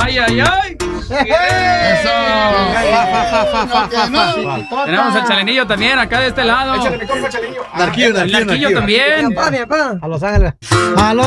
¡Ay, ay, ay! ¡Eso! Tenemos el chalenillo también acá de este lado. Narquillo también. A Los Ángeles.